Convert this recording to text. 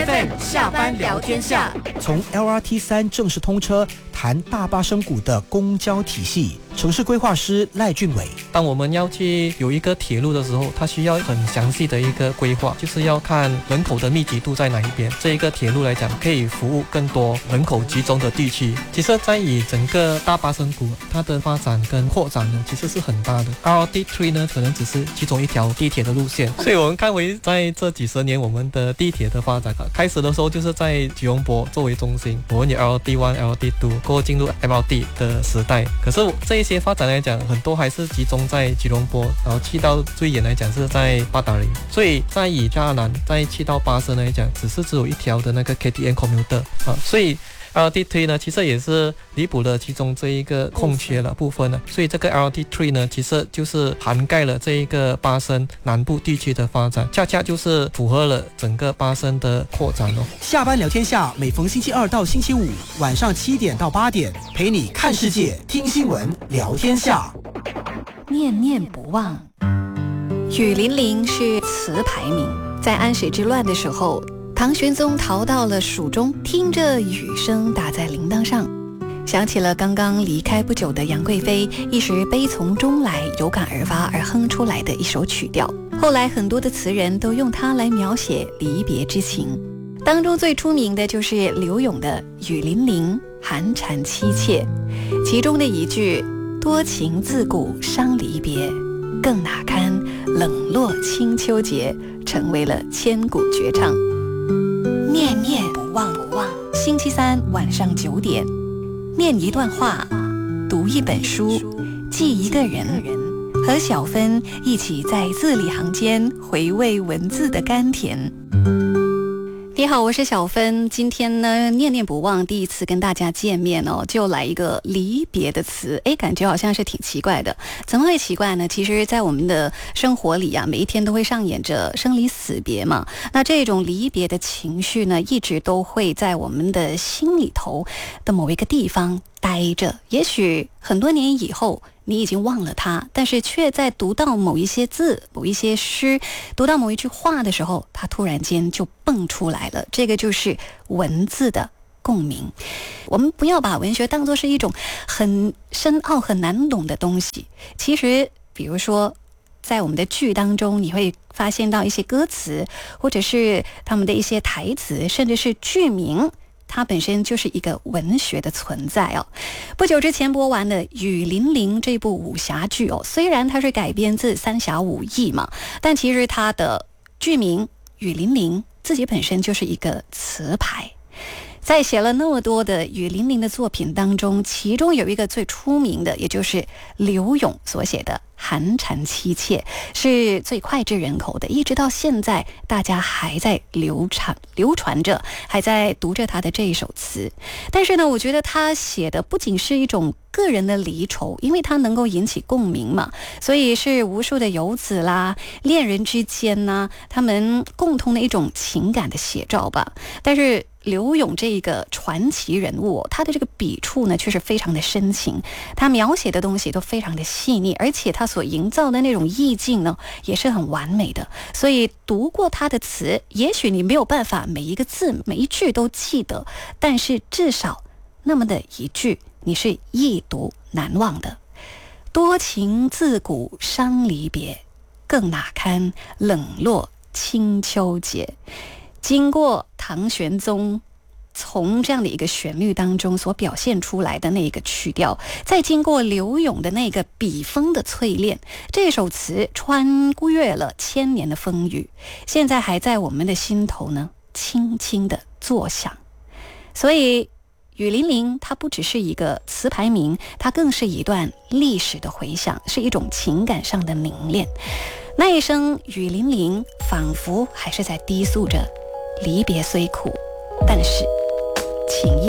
FM 下班聊天下， 从 LRT3 正式通车谈大巴生谷的公交体系，城市规划师赖俊伟。 当我们要去有一个铁路的时候，它需要很详细的一个规划，就是要看人口的密集度在哪一边。这一个铁路来讲，可以服务更多人口集中的地区。其实在以整个大巴生谷它的发展跟扩展呢，其实是很大的。RT3 呢，可能只是其中一条地铁的路线。所以我们看回在这几十年我们的地铁的发展，开始的时候就是在吉隆坡作为中心，我们有 LRT1、LRT2，过后进入 MRT 的时代。可是这一些发展来讲，很多还是集中在吉隆坡，然后去到最远来讲是在八达岭。所以在以加南再去到巴生来讲，只有一条的那个 KTM commuter 啊，所以LRT3 呢，其实也是弥补了其中这一个空缺的部分呢。所以这个 LRT3 呢，其实就是涵盖了这一个巴生南部地区的发展，恰恰就是符合了整个巴生的扩展哦。 下班聊天下，每逢星期二到星期五晚上7点到8点，陪你看世界、听新闻、聊天下。 念念不忘，雨霖铃是词牌名，在安史之乱的时候，唐玄宗逃到了蜀中，听着雨声打在铃铛上，想起了刚刚离开不久的杨贵妃，一时悲从中来，有感而发而哼出来的一首曲调。后来很多的词人都用它来描写离别之情，当中最出名的就是柳永的《雨霖铃》，寒蝉凄切，其中的一句多情自古伤离别，更哪堪冷落清秋节，成为了千古绝唱。念念不忘，星期三晚上9点，念一段话，读一本书，记一个人，和小芬一起在字里行间回味文字的甘甜。你好，我是小芬。今天呢，念念不忘第一次跟大家见面哦，就来一个离别的词。感觉好像是挺奇怪的。怎么会奇怪呢？其实在我们的生活里啊，每一天都会上演着生离死别嘛。那这种离别的情绪呢，一直都会在我们的心里头的某一个地方待着。也许很多年以后你已经忘了它，但是却在读到某一些字、某一些诗，读到某一句话的时候，它突然间就蹦出来了。这个就是文字的共鸣。我们不要把文学当作是一种很深奥、很难懂的东西。其实比如说在我们的剧当中，你会发现到一些歌词，或者是他们的一些台词，甚至是剧名，它本身就是一个文学的存在哦。不久之前播完的《雨霖铃》这部武侠剧哦，虽然它是改编自三侠五义嘛，但其实它的剧名《雨霖铃》自己本身就是一个词牌。在写了那么多的雨霖铃的作品当中，其中有一个最出名的，也就是柳永所写的寒蝉凄切，是最脍炙人口的，一直到现在大家还在流传着，还在读着他的这一首词。但是呢，我觉得他写的不仅是一种个人的离愁，因为它能够引起共鸣嘛，所以是无数的游子啦、恋人之间呢，他们共同的一种情感的写照吧。但是柳永这一个传奇人物，他的这个笔触呢却是非常的深情，他描写的东西都非常的细腻，而且他所营造的那种意境呢也是很完美的。所以读过他的词，也许你没有办法每一个字每一句都记得，但是至少那么的一句你是一读难忘的。多情自古伤离别，更哪堪冷落清秋节。经过唐玄宗从这样的一个旋律当中所表现出来的那个曲调，再经过柳永的那个笔锋的淬炼，这首词穿越了千年的风雨，现在还在我们的心头呢轻轻的作响。所以雨霖铃它不只是一个词牌名，它更是一段历史的回响，是一种情感上的凝练。那一声雨霖铃仿佛还是在低诉着离别虽苦，但是情谊